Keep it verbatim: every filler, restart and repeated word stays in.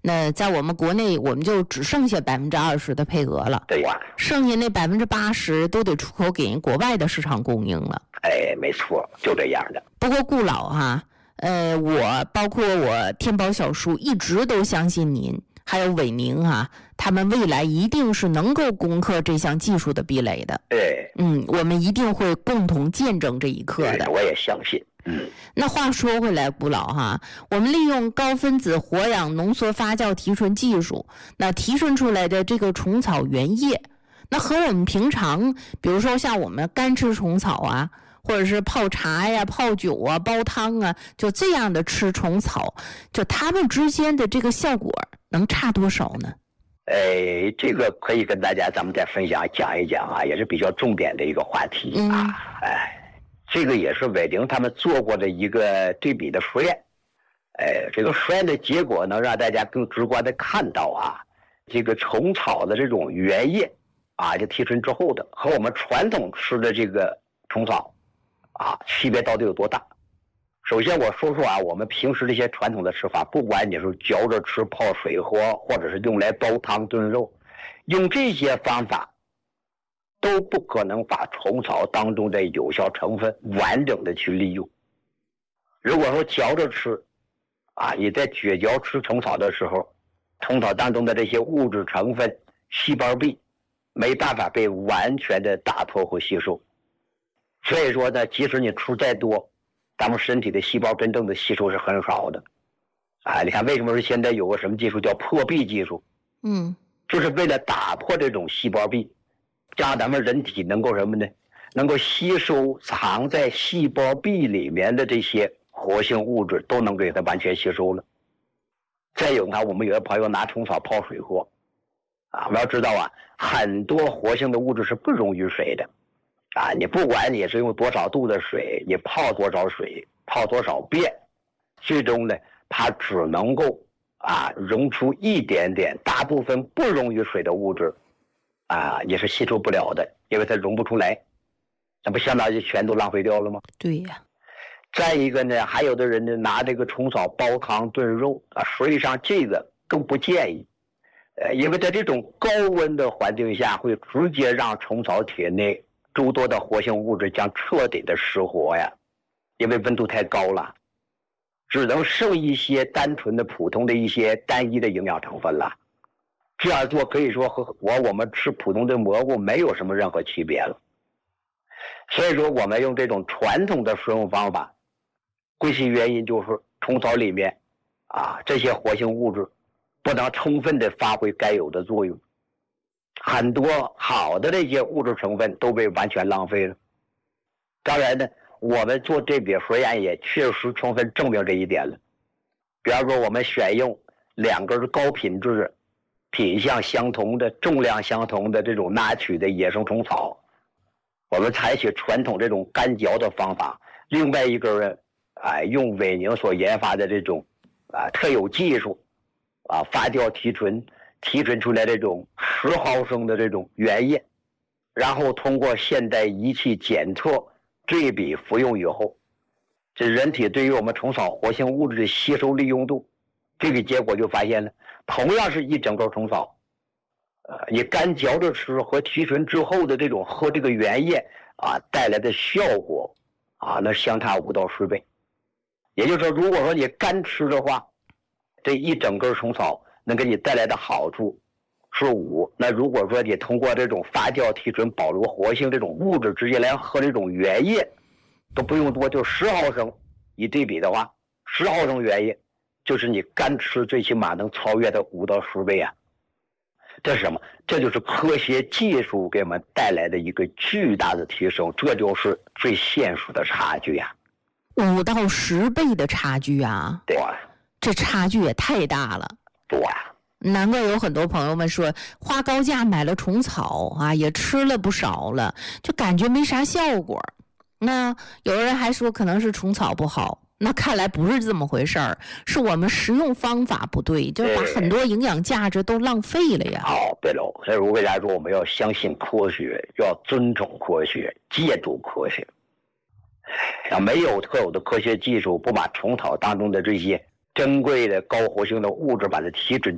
那在我们国内，我们就只剩下百分之二十的配额了。 对呀， 剩下那百分之八十都得出口给人国外的市场供应了。 哎，没错，就这样的。 不过顾老哈，呃，我包括我天宝小叔一直都相信您，还有伟明啊，他们未来一定是能够攻克这项技术的壁垒的。 对， 嗯，我们一定会共同见证这一刻的。 我也相信。嗯， 那话说回来，顾老哈，我们利用高分子活氧浓缩发酵提纯技术，那提纯出来的这个虫草原液，那和我们平常，比如说像我们干吃虫草啊，或者是泡茶呀、泡酒啊、煲汤啊，就这样的吃虫草，就它们之间的这个效果能差多少呢？ 哎，这个可以跟大家咱们再分享讲一讲啊，也是比较重点的一个话题啊。嗯、哎。这个也是伟宁他们做过的一个对比的实验，哎，这个实验的结果能让大家更直观的看到啊，这个虫草的这种原液啊，就提纯之后的和我们传统吃的这个虫草啊，区别到底有多大？首先我说说啊，我们平时这些传统的吃法，不管你是嚼着吃、泡水喝，或者是用来煲汤炖肉，用这些方法都不可能把虫草当中的有效成分完整的去利用。如果说嚼着吃啊，你在咀嚼吃虫草的时候，虫草当中的这些物质成分细胞壁没办法被完全的打破或吸收，所以说呢，即使你吃再多，咱们身体的细胞真正的吸收是很少的啊。你看为什么说现在有个什么技术叫破壁技术？嗯，就是为了打破这种细胞壁，让咱们人体能够什么呢？能够吸收藏在细胞壁里面的这些活性物质，都能给它完全吸收了。再有，你看我们有的朋友拿虫草泡水喝，啊，我们要知道啊，很多活性的物质是不溶于水的，啊，你不管你是用多少度的水，你泡多少水，泡多少遍，最终呢，它只能够啊溶出一点点，大部分不溶于水的物质。啊，也是吸收不了的，因为它溶不出来，那不相当于全都浪费掉了吗？ 对呀。 再一个呢，还有的人呢拿这个虫草煲汤炖肉啊，实际上这个更不建议，呃，因为在这种高温的环境下，会直接让虫草体内诸多的活性物质将彻底的失活呀，因为温度太高了，只能剩一些单纯的普通的一些单一的营养成分了。这样做可以说和我我们吃普通的蘑菇没有什么任何区别了。所以说我们用这种传统的食用方法，归其原因就是虫草里面啊这些活性物质不能充分的发挥该有的作用，很多好的这些物质成分都被完全浪费了。当然呢，我们做这笔实验也确实充分证明这一点了。比方说我们选用两根高品质品相相同的、重量相同的这种纳取的野生虫草，我们采取传统这种干嚼的方法，另外一根人啊，用伟宁所研发的这种啊特有技术啊发酵提纯，提纯出来这种十毫升的这种原液，然后通过现代仪器检测对比服用以后，这人体对于我们虫草活性物质的吸收利用度，这个结果就发现了，同样是一整根虫草，呃，你干嚼着吃和提纯之后的这种喝这个原液啊带来的效果啊，那相差五到十倍。也就是说，如果说你干吃的话，这一整根虫草能给你带来的好处是五，那如果说你通过这种发酵提纯保留活性这种物质直接来喝这种原液，都不用多，就十毫升，一对比的话，十毫升原液就是你干吃最起码能超越的五到十倍啊！这是什么？这就是科学技术给我们带来的一个巨大的提升，这就是最现实的差距啊！ 五到十倍的差距啊！ 对， 这差距也太大了。 对， 难怪有很多朋友们说，花高价买了虫草啊，也吃了不少了，就感觉没啥效果。那有人还说可能是虫草不好。那看来不是这么回事儿，是我们食用方法不对，就是把很多营养价值都浪费了呀。 好，对喽。所以为啥说我们要相信科学，要尊重科学，借助科学？要没有特有的科学技术，不把虫草当中的这些珍贵的高活性的物质把它提纯